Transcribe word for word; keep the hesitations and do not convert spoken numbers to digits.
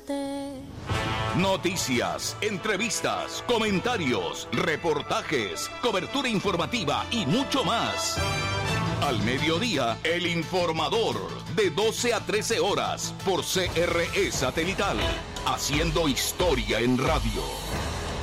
usted. Noticias, entrevistas, comentarios, reportajes, cobertura informativa y mucho más. Al mediodía, El Informador, de doce a trece horas, por C R E Satelital, haciendo historia en radio.